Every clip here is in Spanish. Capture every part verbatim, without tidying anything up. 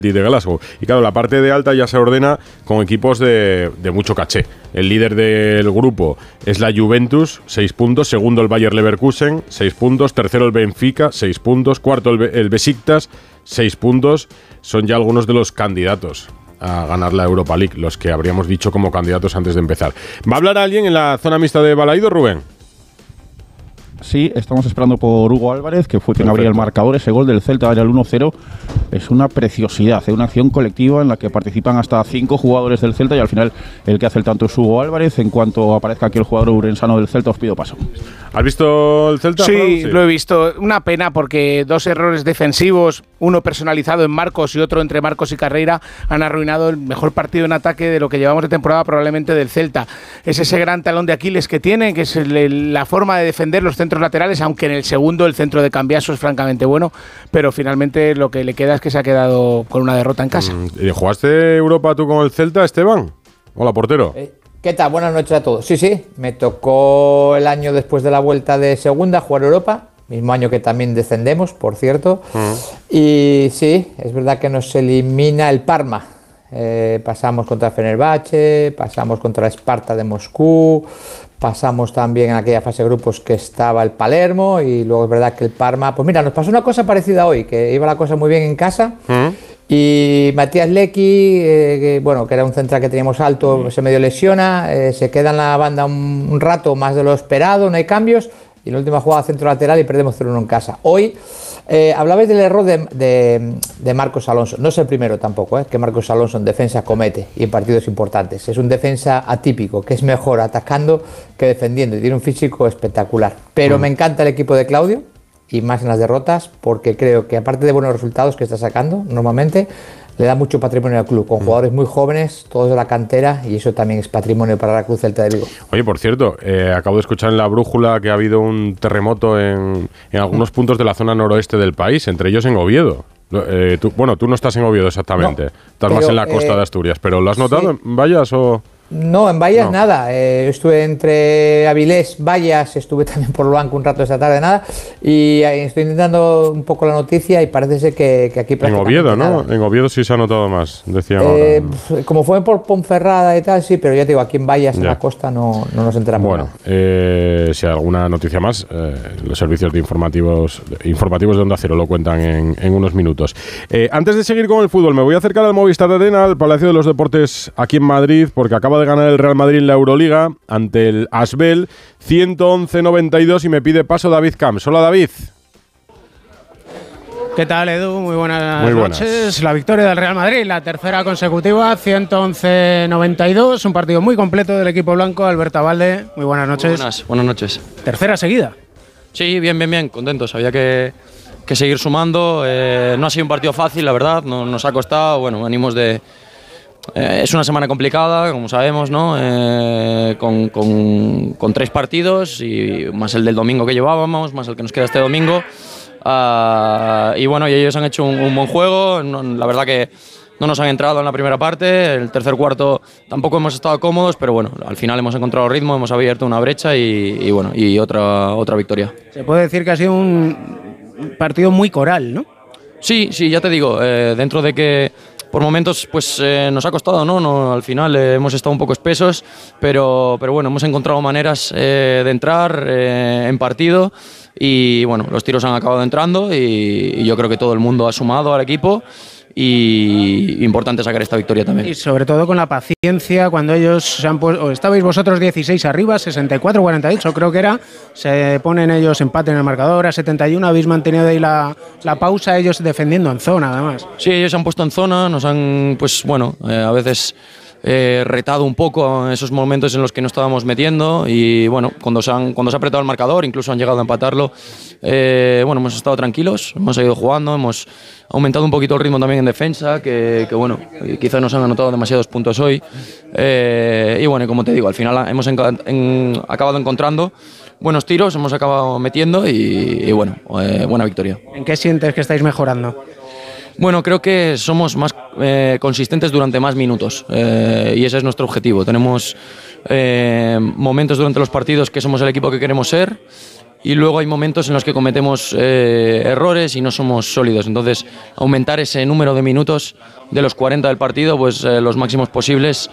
de Glasgow. Y claro, la parte de alta ya se ordena con equipos de, de mucho caché. El líder del grupo es la Juventus, seis puntos. Segundo el Bayer Leverkusen, seis puntos. Tercero el Benfica, seis puntos. Cuarto el, Be- el Besiktas, seis puntos. Son ya algunos de los candidatos a ganar la Europa League, los que habríamos dicho como candidatos antes de empezar. ¿Va a hablar alguien en la zona mixta de Balaído, Rubén? Sí, estamos esperando por Hugo Álvarez, que fue quien abría el marcador. Ese gol del Celta era el uno cero. Es una preciosidad, es una acción colectiva en la que participan hasta cinco jugadores del Celta y al final el que hace el tanto es Hugo Álvarez. En cuanto aparezca aquí el jugador urensano del Celta, os pido paso. ¿Has visto el Celta? Sí, sí, lo he visto. Una pena porque dos errores defensivos, uno personalizado en Marcos y otro entre Marcos y Carreira, han arruinado el mejor partido en ataque de lo que llevamos de temporada probablemente del Celta. Es ese gran talón de Aquiles que tiene, que es el, el, la forma de defender los centros laterales, aunque en el segundo el centro de Cambiaso es francamente bueno, pero finalmente lo que le queda es que se ha quedado con una derrota en casa. ¿Jugaste Europa tú con el Celta, Esteban? Hola, portero. Eh, ¿Qué tal? Buenas noches a todos. Sí, sí, me tocó el año después de la vuelta de segunda jugar Europa, mismo año que también descendemos, por cierto. Uh-huh. Y sí, es verdad que nos elimina el Parma. Eh, pasamos contra Fenerbahce, pasamos contra Esparta de Moscú, pasamos también en aquella fase de grupos que estaba el Palermo y luego es verdad que el Parma... Pues mira, nos pasó una cosa parecida hoy, que iba la cosa muy bien en casa. Uh-huh. Y Matías Lecky, eh, que, bueno, que era un central que teníamos alto, se medio lesiona, eh, se queda en la banda un, un rato más de lo esperado, no hay cambios, y en la última jugada centro lateral y perdemos cero uno en casa. Hoy eh, hablabais del error de, de, de Marcos Alonso, no es el primero tampoco, eh, que Marcos Alonso en defensa comete y en partidos importantes. Es un defensa atípico, que es mejor atacando que defendiendo y tiene un físico espectacular. Pero mm. me encanta el equipo de Claudio, y más en las derrotas, porque creo que aparte de buenos resultados que está sacando normalmente, le da mucho patrimonio al club, con mm. jugadores muy jóvenes, todos de la cantera, y eso también es patrimonio para la Cruz Celta de Vigo. Oye, por cierto, eh, acabo de escuchar en La Brújula que ha habido un terremoto en, en algunos mm. puntos de la zona noroeste del país, entre ellos en Oviedo. Eh, tú, bueno, tú no estás en Oviedo exactamente, no, estás pero, más en la costa eh, de Asturias, pero ¿lo has notado? Sí. ¿Vallas o...? No, en Vallas no. nada. Eh, estuve entre Avilés, Vallas, estuve también por Luanco un rato esta tarde, nada. Y eh, estoy intentando un poco la noticia y parece ser que, que aquí prácticamente en Oviedo, ¿no? nada. En Oviedo sí se ha notado más, decían eh, ahora. Como fue por Ponferrada y tal, sí, pero ya te digo, aquí en Vallas, ya. en la costa, no, no nos enteramos. Bueno, eh, si hay alguna noticia más, eh, los servicios de informativos informativos de Onda Cero lo cuentan en, en unos minutos. Eh, antes de seguir con el fútbol, me voy a acercar al Movistar Arena, al Palacio de los Deportes aquí en Madrid, porque acaba de ganar el Real Madrid en la Euroliga ante el Asbel ciento once noventa y dos y me pide paso David Camps. Hola, David. ¿Qué tal, Edu? Muy buenas, Muy buenas noches. La victoria del Real Madrid, la tercera consecutiva, ciento once noventa y dos, un partido muy completo del equipo blanco. Alberto Abalde, muy buenas noches. Muy buenas, buenas noches. Tercera seguida. Sí, bien, bien, bien, contentos. Había que, que seguir sumando. Eh, no ha sido un partido fácil, la verdad, no, nos ha costado. Bueno, venimos de... Eh, es una semana complicada, como sabemos, ¿no? Eh, con, con, con tres partidos, y más el del domingo que llevábamos, más el que nos queda este domingo. Uh, y bueno, y ellos han hecho un, un buen juego. No, la verdad que no nos han entrado en la primera parte. El tercer cuarto tampoco hemos estado cómodos, pero bueno, al final hemos encontrado ritmo, hemos abierto una brecha y, y bueno, y otra, otra victoria. Se puede decir que ha sido un partido muy coral, ¿no? Sí, sí, ya te digo, eh, dentro de que por momentos pues eh, nos ha costado, ¿no? no al final eh, hemos estado un poco espesos, pero, pero bueno, hemos encontrado maneras eh, de entrar eh, en partido y bueno, los tiros han acabado entrando y, y yo creo que todo el mundo ha sumado al equipo y importante sacar esta victoria también. Y sobre todo con la paciencia cuando ellos se han puesto, estabais vosotros dieciséis arriba, sesenta y cuatro cuarenta y ocho creo que era, se ponen ellos empate en el marcador a setenta y uno, habéis mantenido ahí la, la pausa, ellos defendiendo en zona además. Sí, ellos se han puesto en zona, nos han pues bueno, eh, a veces eh, retado un poco en esos momentos en los que no estábamos metiendo y bueno, cuando se, han, cuando se ha apretado el marcador, incluso han llegado a empatarlo, eh, bueno, hemos estado tranquilos, hemos seguido jugando, hemos aumentado un poquito el ritmo también en defensa, que, que bueno, quizás nos han anotado demasiados puntos hoy. Eh, y bueno, como te digo, al final hemos en, en, acabado encontrando buenos tiros, hemos acabado metiendo y, y bueno, eh, buena victoria. ¿En qué sientes que estáis mejorando? Bueno, creo que somos más eh, consistentes durante más minutos eh, y ese es nuestro objetivo. Tenemos eh, momentos durante los partidos que somos el equipo que queremos ser y luego hay momentos en los que cometemos eh, errores y no somos sólidos. Entonces, aumentar ese número de minutos de los cuarenta del partido, pues eh, los máximos posibles,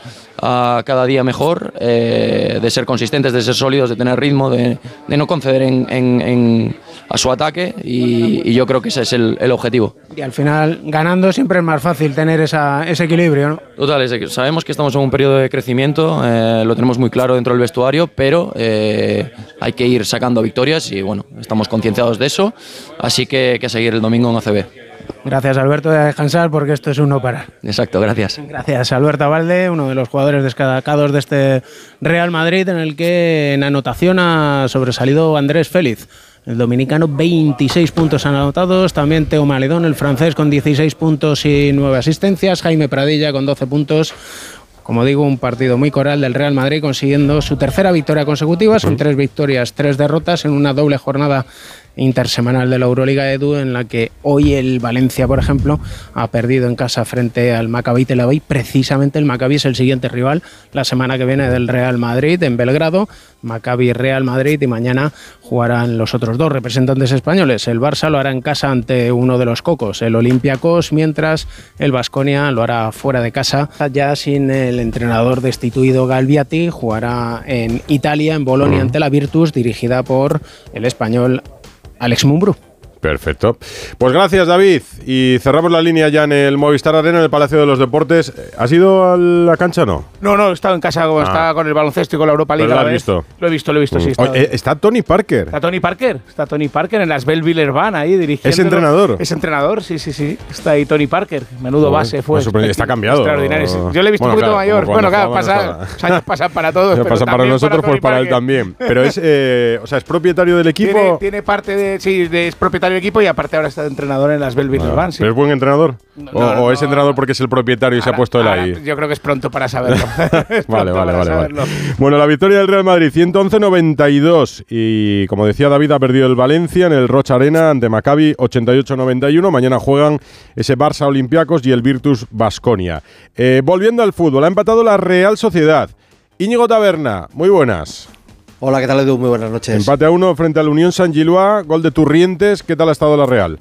a cada día mejor, eh, de ser consistentes, de ser sólidos, de tener ritmo, de, de no conceder en, en, en, a su ataque, y, y yo creo que ese es el, el objetivo. Y al final, ganando siempre es más fácil tener esa, ese equilibrio, ¿no? Total, es que sabemos que estamos en un periodo de crecimiento, eh, lo tenemos muy claro dentro del vestuario, pero eh, hay que ir sacando victorias y bueno, estamos concienciados de eso, así que, que seguir el domingo en A C B. Gracias, Alberto, de descansar porque esto es un no parar. Exacto, gracias. Gracias, Alberto Abalde, uno de los jugadores destacados de este Real Madrid, en el que en anotación ha sobresalido Andrés Félix. El dominicano, veintiséis puntos anotados, también Teo Maledón, el francés, con dieciséis puntos y nueve asistencias, Jaime Pradilla con doce puntos. Como digo, un partido muy coral del Real Madrid, consiguiendo su tercera victoria consecutiva. Son tres victorias, tres derrotas en una doble jornada intersemanal de la Euroliga, Edu, en la que hoy el Valencia, por ejemplo, ha perdido en casa frente al Maccabi Tel Aviv. Precisamente el Maccabi es el siguiente rival la semana que viene del Real Madrid en Belgrado. Maccabi Real Madrid, y mañana jugarán los otros dos representantes españoles. El Barça lo hará en casa ante uno de los cocos, el Olympiacos, mientras el Baskonia lo hará fuera de casa, ya sin el entrenador destituido Galbiati. Jugará en Italia, en Bolonia, ante la Virtus, dirigida por el español Alex Mumbrú. Perfecto. Pues gracias, David. Y cerramos la línea ya en el Movistar Arena, en el Palacio de los Deportes. ¿Has ido a la cancha o no? No, no, he estado en casa, como ah. estaba con el baloncesto y con la Europa League. ¿Pero lo has visto? Lo he visto, lo he visto, mm. sí. Está, eh, está Tony Parker. Está Tony Parker. Está Tony Parker en las Belleville Van ahí dirigiendo. ¿Es entrenador? Es entrenador, sí, sí, sí. Está ahí Tony Parker. Menudo Joder, base fue. Pues está cambiado. Extraordinario. Yo le he visto bueno, un poquito claro, mayor. Bueno, claro, pasa, los años pasan para todos. Pasa para nosotros, para pues para él también. Pero es, eh, o sea, es propietario del equipo. Tiene, tiene parte de, sí, de, es propietario del equipo, y aparte ahora está de entrenador en las Belleville ah, Van. Sí. ¿Pero es buen entrenador? No, ¿O, no, o es no, entrenador porque es el propietario y ahora, se ha puesto él ahí? Yo creo que es pronto para saberlo. Vale, vale, vale, vale. Bueno, la victoria del Real Madrid, ciento once noventa y dos. Y como decía David, ha perdido el Valencia en el Rocha Arena ante Maccabi, ochenta y ocho noventa y uno. Mañana juegan ese Barça Olympiacos y el Virtus Baskonia. Eh, volviendo al fútbol, ha empatado la Real Sociedad. Íñigo Taberna, muy buenas. Hola, ¿qué tal, Edu? Muy buenas noches. Empate a uno frente al Unión Saint-Gilloise, gol de Turrientes. ¿Qué tal ha estado la Real?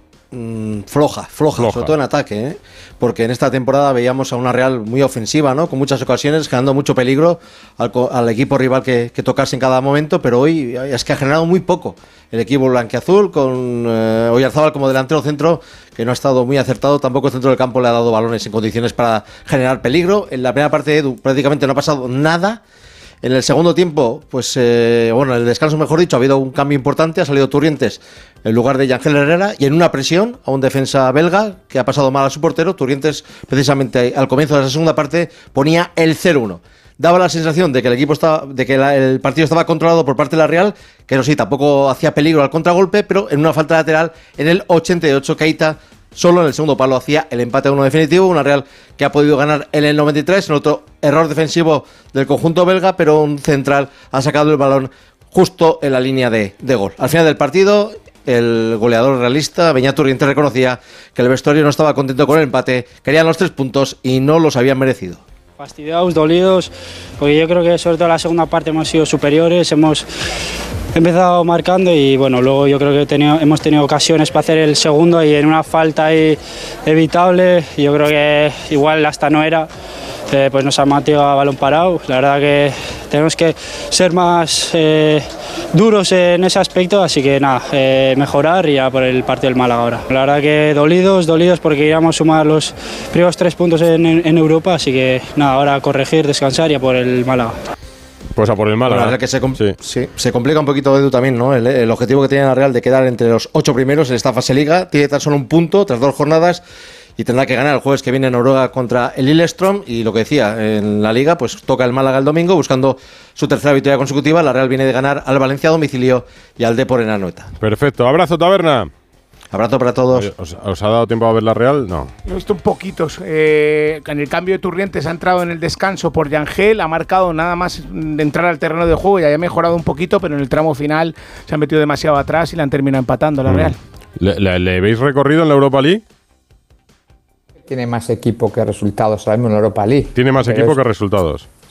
Mm, floja, floja, floja, sobre todo en ataque, ¿eh? Porque en esta temporada veíamos a una Real muy ofensiva, ¿no? Con muchas ocasiones, generando mucho peligro al, al equipo rival que, que tocase en cada momento, pero hoy es que ha generado muy poco el equipo blanquiazul, con eh, Oyarzabal como delantero centro, que no ha estado muy acertado. Tampoco el centro del campo le ha dado balones en condiciones para generar peligro. En la primera parte de Edu prácticamente no ha pasado nada. En el segundo tiempo, pues eh, bueno, en el descanso, mejor dicho, ha habido un cambio importante. Ha salido Turrientes en lugar de Yangel Herrera, y en una presión a un defensa belga que ha pasado mal a su portero. Turrientes, precisamente al comienzo de la segunda parte, ponía el cero uno. Daba la sensación de que el equipo estaba, de que la, el partido estaba controlado por parte de la Real, que no sí, tampoco hacía peligro al contragolpe, pero en una falta lateral en el ochenta y ocho, Keita solo en el segundo palo hacía el empate a uno definitivo. Una Real que ha podido ganar en el noventa y tres, en otro error defensivo del conjunto belga, pero un central ha sacado el balón justo en la línea de, de gol. Al final del partido, el goleador realista, Beñat Turrientes, reconocía que el vestuario no estaba contento con el empate, querían los tres puntos y no los habían merecido. Fastidiados, dolidos, porque yo creo que sobre todo en la segunda parte hemos sido superiores, hemos empezado marcando y bueno, luego yo creo que he tenido, hemos tenido ocasiones para hacer el segundo, y en una falta ahí evitable, yo creo que igual hasta no era, eh, pues nos ha metido a balón parado. La verdad que tenemos que ser más eh, duros en ese aspecto, así que nada, eh, mejorar y ya por el partido del Málaga ahora. La verdad que dolidos, dolidos porque queríamos sumar los primeros tres puntos en, en, en Europa, así que nada, ahora corregir, descansar y a por el Málaga. Pues a por el Málaga. Bueno, la verdad que se, com- sí. Sí, se complica un poquito, Edu, también, ¿no? El, el objetivo que tiene la Real de quedar entre los ocho primeros en esta fase liga. Tiene tan solo un punto tras dos jornadas y tendrá que ganar el jueves que viene en Noruega contra el Lillestrøm. Y lo que decía, en la liga, pues toca el Málaga el domingo buscando su tercera victoria consecutiva. La Real viene de ganar al Valencia a domicilio y al Depor en Anoeta. Perfecto. Abrazo, Taberna. Abrazo para todos. Oye, ¿os, ¿Os ha dado tiempo a ver la Real? No. He visto un poquitos. Eh, en el cambio de Turrientes ha entrado en el descanso por Yangel, ha marcado nada más de entrar al terreno de juego y haya mejorado un poquito, pero en el tramo final se ha metido demasiado atrás y la han terminado empatando la Real. ¿Le, le, ¿Le habéis recorrido en la Europa League? Tiene más equipo que resultados ahora mismo en la Europa League. Tiene más pero equipo es, que resultados. Sí,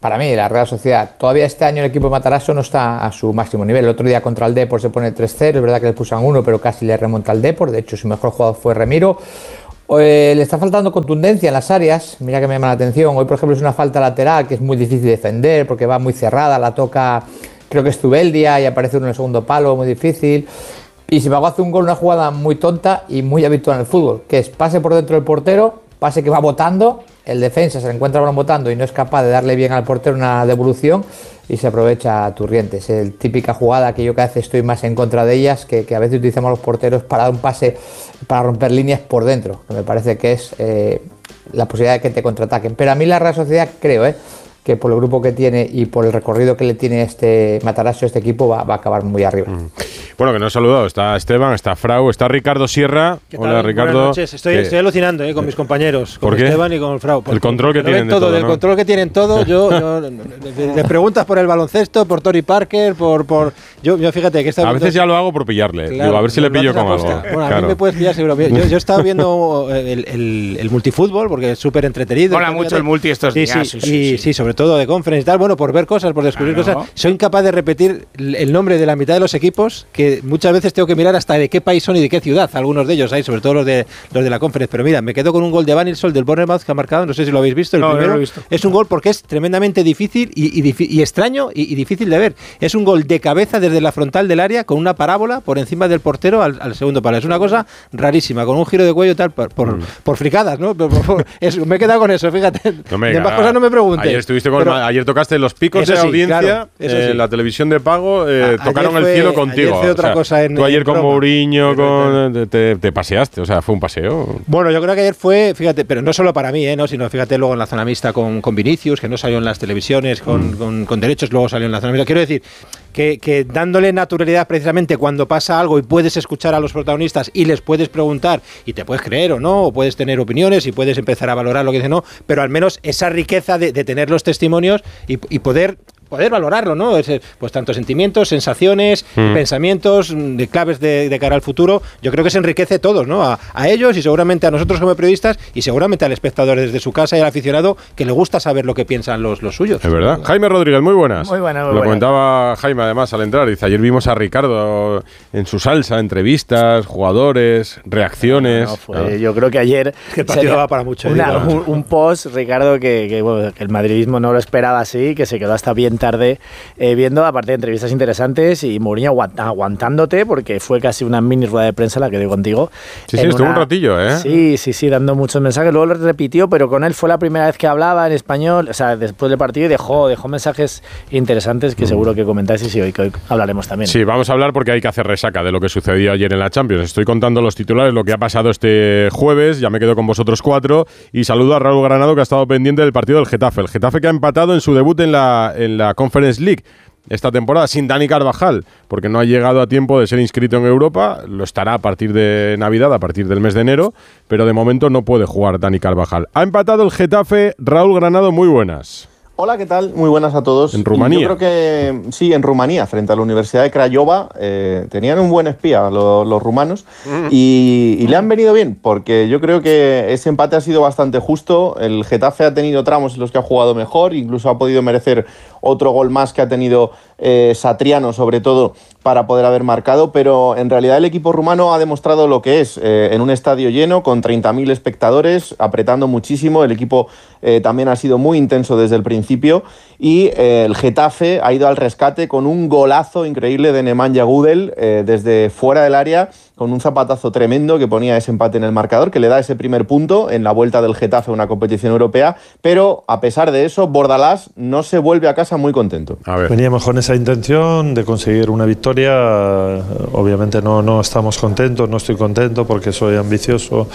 para mí, la Real Sociedad. Todavía este año el equipo de Matarazzo no está a su máximo nivel. El otro día contra el Depor se pone tres cero, es verdad que le pusan uno, pero casi le remonta al Depor. De hecho, su mejor jugador fue Remiro. Eh, le está faltando contundencia en las áreas, mira que me llama la atención. Hoy, por ejemplo, es una falta lateral que es muy difícil de defender porque va muy cerrada, la toca, creo que es Zubeldia, y aparece uno en el segundo palo, muy difícil. Y Simago hace un gol, una jugada muy tonta y muy habitual en el fútbol, que es pase por dentro del portero, pase que va botando, el defensa se le encuentra ahora botando y no es capaz de darle bien al portero una devolución y se aprovecha Turrientes. Es la típica jugada que yo cada vez estoy más en contra de ellas, que, que a veces utilizamos los porteros para dar un pase, para romper líneas por dentro, que me parece que es eh, la posibilidad de que te contraataquen. Pero a mí la Real Sociedad creo, eh, que por el grupo que tiene y por el recorrido que le tiene este Matarazzo, este equipo va, va a acabar muy arriba. Mm. Bueno, que nos he saludado. Está Esteban, está Frau, está Ricardo Sierra. Hola, Ricardo. Buenas noches. Estoy, estoy alucinando eh, con mis compañeros, con Esteban y con Frau. El control que tienen todo, de todo, del ¿no? control que tienen todo. Yo, yo le preguntas por el baloncesto, por Tony Parker, por, por yo, yo fíjate que esta a veces ya lo hago por pillarle. Claro, Digo, a ver si le pillo con algo. Bueno, a claro. mí me puedes pillar seguro. Yo, yo he estado viendo el, el, el multifútbol porque es súper entretenido. Mola mucho el multi estos sí, días. Sí, sí, y sí, sí. sí, sobre todo de conference y tal. Bueno, por ver cosas, por descubrir claro. cosas. Soy incapaz de repetir el nombre de la mitad de los equipos, que muchas veces tengo que mirar hasta de qué país son y de qué ciudad. Algunos de ellos hay, sobre todo los de los de la conference. Pero mira, me quedo con un gol de Van Ilsol del Bournemouth que ha marcado. No sé si lo habéis visto. El no, primero no lo he visto. Es un gol porque es tremendamente difícil y, y, y extraño y, y difícil de ver. Es un gol de cabeza desde la frontal del área con una parábola por encima del portero al, al segundo palo. Es una cosa rarísima, con un giro de cuello tal por, por, mm. por fricadas, ¿no? Por, por, por, es, me he quedado con eso, fíjate. No me de más cosas no me preguntes. Ayer estuviste con, pero, ayer tocaste los picos de sí, audiencia, claro, eh, sí. la televisión de pago, eh, a, tocaron fue, el cielo contigo. Ayer otra o sea, cosa en, tú ayer en con Mourinho, con te, te paseaste, o sea, fue un paseo. Bueno, yo creo que ayer fue, fíjate, pero no solo para mí, ¿eh? ¿no? Sino fíjate luego en la zona mixta con, con Vinicius, que no salió en las televisiones, con, mm. con, con derechos, luego salió en la zona mixta. Quiero decir que, que dándole naturalidad precisamente cuando pasa algo y puedes escuchar a los protagonistas y les puedes preguntar y te puedes creer o no, o puedes tener opiniones y puedes empezar a valorar lo que dicen, no, pero al menos esa riqueza de, de tener los testimonios y, y poder poder valorarlo, ¿no? Es, pues tanto sentimientos, sensaciones, mm. pensamientos, de claves de, de cara al futuro. Yo creo que se enriquece todos, ¿no? A, a ellos y seguramente a nosotros como periodistas y seguramente al espectador desde su casa y al aficionado que le gusta saber lo que piensan los, los suyos. Es verdad. Jaime Rodríguez, muy buenas. Muy buenas, muy Lo buenas. comentaba Jaime además al entrar. Dice, ayer vimos a Ricardo en su salsa, entrevistas, jugadores, reacciones. No, no, fue, claro. Yo creo que ayer que el partido va para mucho. Una, un, un post, Ricardo, que, que, bueno, que el madridismo no lo esperaba así, que se quedó hasta bien tarde eh, viendo, aparte de entrevistas interesantes y Mourinho aguant, aguantándote, porque fue casi una mini rueda de prensa la que dio contigo. Sí, sí, estuvo una, un ratillo, ¿eh? Sí, sí, sí, dando muchos mensajes. Luego lo repitió, pero con él fue la primera vez que hablaba en español, o sea, después del partido, y dejó, dejó mensajes interesantes que mm. seguro que comentáis y sí, hoy, que hoy hablaremos también. Sí, vamos a hablar porque hay que hacer resaca de lo que sucedió ayer en la Champions. Estoy contando los titulares, lo que ha pasado este jueves, ya me quedo con vosotros cuatro, y saludo a Raúl Granado, que ha estado pendiente del partido del Getafe. El Getafe que ha empatado en su debut en la, en la Conference League esta temporada sin Dani Carvajal, porque no ha llegado a tiempo de ser inscrito en Europa. Lo estará a partir de Navidad, a partir del mes de enero, pero de momento no puede jugar Dani Carvajal. Ha empatado el Getafe. Raúl Granado, muy buenas. Hola, ¿qué tal? Muy buenas a todos. En Rumanía. Yo creo que sí, en Rumanía, frente a la Universidad de Craiova. Eh, tenían un buen espía los, los rumanos mm. y, y le han venido bien, porque yo creo que ese empate ha sido bastante justo. El Getafe ha tenido tramos en los que ha jugado mejor, incluso ha podido merecer otro gol más que ha tenido eh, Satriano, sobre todo, para poder haber marcado, pero en realidad el equipo rumano ha demostrado lo que es, eh, en un estadio lleno, con treinta mil espectadores, apretando muchísimo. El equipo eh, también ha sido muy intenso desde el principio y eh, el Getafe ha ido al rescate con un golazo increíble de Nemanja Gudel eh, desde fuera del área, con un zapatazo tremendo que ponía ese empate en el marcador, que le da ese primer punto en la vuelta del Getafe a una competición europea, pero a pesar de eso, Bordalás no se vuelve a casa muy contento. A ver. Veníamos con esa intención de conseguir una victoria. Obviamente no, no estamos contentos, no estoy contento porque soy ambicioso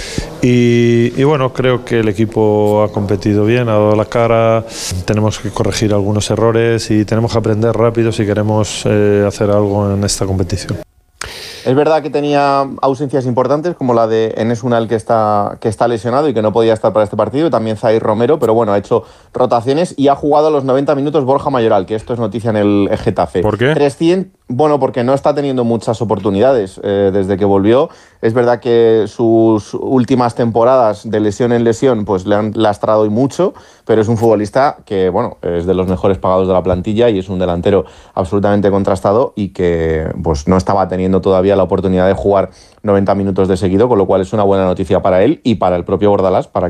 y, y bueno, creo que el equipo ha competido bien, ha dado la cara. Tenemos que corregir algunos errores y tenemos que aprender rápido si queremos eh, hacer algo en esta competición. Es verdad que tenía ausencias importantes, como la de Enes Unal, que está, que está lesionado y que no podía estar para este partido, y también Zaire Romero, pero bueno, ha hecho rotaciones y ha jugado a los noventa minutos Borja Mayoral, que esto es noticia en el Getafe. ¿Por qué? trescientos Bueno, porque no está teniendo muchas oportunidades eh, desde que volvió. Es verdad que sus últimas temporadas de lesión en lesión pues le han lastrado y mucho, pero es un futbolista que, bueno, es de los mejores pagados de la plantilla y es un delantero absolutamente contrastado y que pues no estaba teniendo todavía la oportunidad de jugar noventa minutos de seguido, con lo cual es una buena noticia para él y para el propio Bordalás, para